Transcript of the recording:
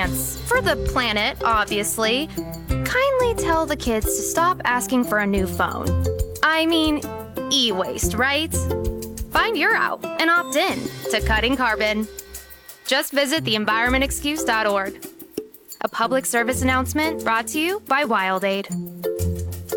chance, for the planet, obviously, kindly tell the kids to stop asking for a new phone. I mean, e-waste, right? Find your out and opt in to Cutting Carbon. Just visit theenvironmentexcuse.org. A public service announcement brought to you by WildAid.